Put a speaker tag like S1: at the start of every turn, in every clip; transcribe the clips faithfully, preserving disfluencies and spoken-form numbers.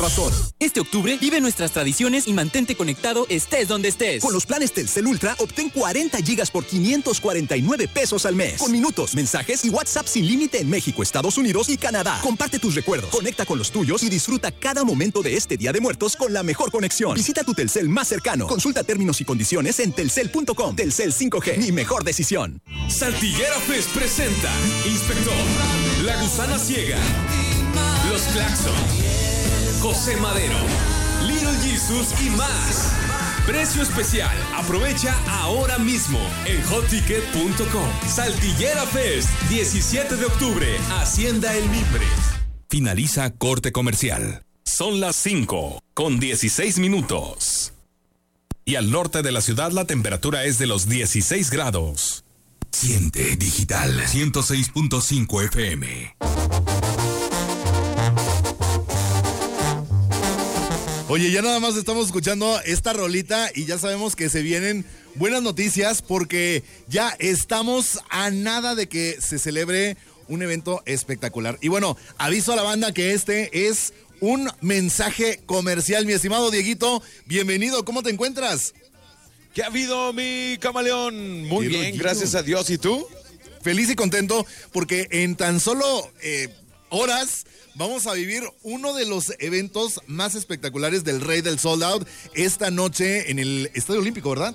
S1: Razón. Este octubre vive nuestras tradiciones y mantente conectado estés donde estés.
S2: Con los planes Telcel Ultra obtén cuarenta gigas por quinientos cuarenta y nueve pesos al mes. Con minutos, mensajes y WhatsApp sin límite en México, Estados Unidos y Canadá. Comparte tus recuerdos, conecta con los tuyos y disfruta cada momento de este Día de Muertos con la mejor conexión. Visita tu Telcel más cercano. Consulta términos y condiciones en telcel punto com. Telcel cinco G, mi mejor decisión.
S3: Saltillera Fest presenta Inspector, La Gusana Ciega, Los Claxons, José Madero, Little Jesus y más. Precio especial. Aprovecha ahora mismo en hot ticket punto com. Saltillera Fest, diecisiete de octubre, Hacienda El Mimbre.
S4: Finaliza corte comercial. Son las cinco con dieciséis minutos. Y al norte de la ciudad la temperatura es de los dieciséis grados. Siente Digital ciento seis punto cinco F M.
S5: Oye, ya nada más estamos escuchando esta rolita y ya sabemos que se vienen buenas noticias porque ya estamos a nada de que se celebre un evento espectacular. Y bueno, aviso a la banda que este es un mensaje comercial. Mi estimado Dieguito, bienvenido, ¿cómo te encuentras?
S6: ¿Qué ha habido, mi camaleón? Muy bien, bien gracias a Dios. ¿Y tú?
S5: Feliz y contento porque en tan solo eh, horas vamos a vivir uno de los eventos más espectaculares del Rey del Sold Out esta noche en el Estadio Olímpico, ¿verdad?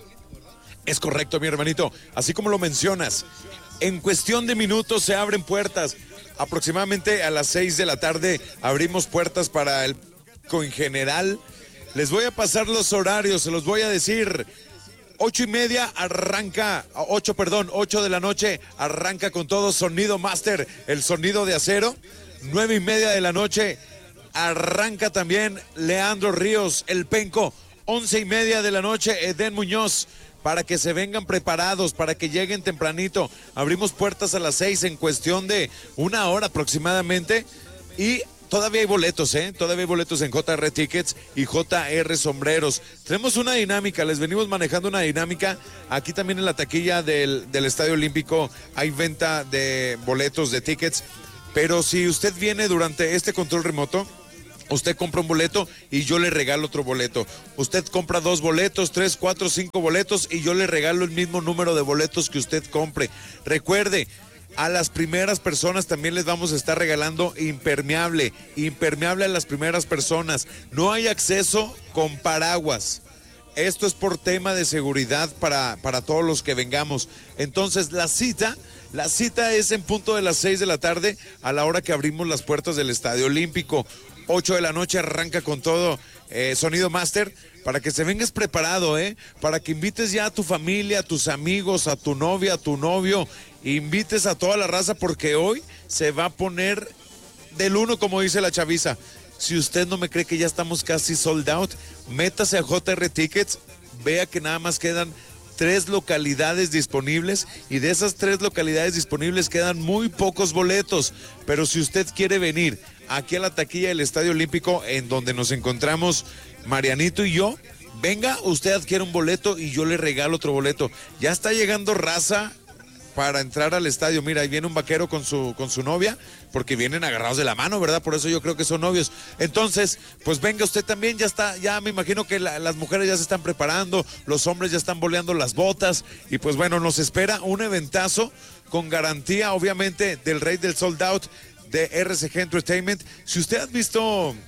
S6: Es correcto, mi hermanito. Así como lo mencionas, en cuestión de minutos se abren puertas. Aproximadamente a las seis de la tarde abrimos puertas para el público en general. Les voy a pasar los horarios, se los voy a decir. Ocho y media arranca, ocho, perdón, ocho de la noche arranca con todo Sonido Master, el sonido de acero. Nueve y media de la noche arranca también Leandro Ríos, el Penco. Once y media de la noche Edén Muñoz, para que se vengan preparados, para que lleguen tempranito. Abrimos puertas a las seis en cuestión de una hora aproximadamente y todavía hay boletos, ¿eh? Todavía hay boletos en J R Tickets y J R Sombreros. Tenemos una dinámica, les venimos manejando una dinámica. Aquí también en la taquilla del, del Estadio Olímpico hay venta de boletos, de tickets. Pero si usted viene durante este control remoto, usted compra un boleto y yo le regalo otro boleto. Usted compra dos boletos, tres, cuatro, cinco boletos y yo le regalo el mismo número de boletos que usted compre. Recuerde, a las primeras personas también les vamos a estar regalando impermeable, impermeable a las primeras personas. No hay acceso con paraguas. Esto es por tema de seguridad para, para todos los que vengamos. Entonces la cita, la cita es en punto de las seis de la tarde a la hora que abrimos las puertas del Estadio Olímpico. Ocho de la noche arranca con todo eh, Sonido Master para que se vengas preparado, ¿eh? Para que invites ya a tu familia, a tus amigos, a tu novia, a tu novio. Invites a toda la raza porque hoy se va a poner del uno, como dice la chaviza. Si usted no me cree que ya estamos casi sold out, métase a J R Tickets, vea que nada más quedan tres localidades disponibles y de esas tres localidades disponibles quedan muy pocos boletos. Pero si usted quiere venir aquí a la taquilla del Estadio Olímpico, en donde nos encontramos Marianito y yo, venga, usted adquiere un boleto y yo le regalo otro boleto. Ya está llegando raza para entrar al estadio. Mira, ahí viene un vaquero con su, con su novia, porque vienen agarrados de la mano, ¿verdad? Por eso yo creo que son novios. Entonces, pues venga usted también, ya está, ya me imagino que la, las mujeres ya se están preparando, los hombres ya están boleando las botas, y pues bueno, nos espera un eventazo con garantía, obviamente, del Rey del Sold Out, de R C G Entertainment. Si usted ha visto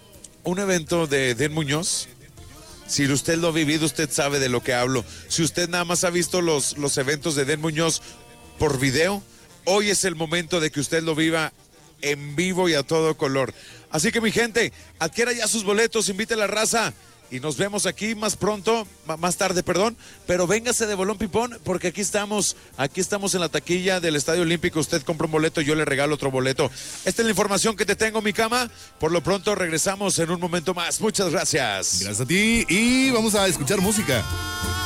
S6: un evento de Den Muñoz, si usted lo ha vivido, usted sabe de lo que hablo. Si usted nada más ha visto los, los eventos de Den Muñoz por video, hoy es el momento de que usted lo viva en vivo y a todo color. Así que mi gente, adquiera ya sus boletos, invite a la raza y nos vemos aquí más pronto, más tarde, perdón, pero véngase de Bolón Pipón, porque aquí estamos, aquí estamos en la taquilla del Estadio Olímpico. Usted compra un boleto, yo le regalo otro boleto. Esta es la información que te tengo, mi cama. Por lo pronto regresamos en un momento más. Muchas gracias.
S5: Gracias a ti y vamos a escuchar música.